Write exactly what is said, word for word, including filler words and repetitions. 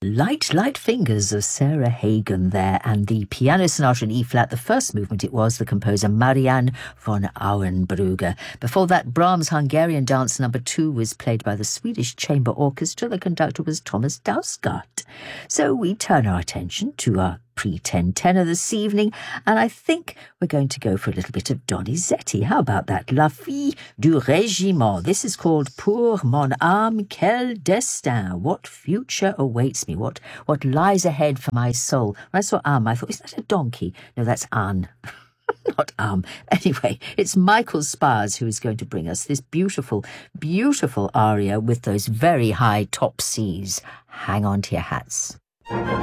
Light, Light Fingers of Sarah Hagen there, and the piano sonata in E-flat, the first movement it was, the composer Marianne von Auenbrugger. Before that, Brahms' Hungarian Dance Number Two was played by the Swedish Chamber Orchestra. The conductor was Thomas Dausgaard. So we turn our attention to our pre-ten tenor this evening, and I think we're going to go for a little bit of Donizetti. How about that? La Fille du Régiment. This is called Pour mon âme, quel destin. What future awaits me? What what lies ahead for my soul? When I saw âme, I thought, is that a donkey? No, that's Anne. Not arm. Anyway, it's Michael Spars who is going to bring us this beautiful, beautiful aria with those very high top C's. Hang on to your hats.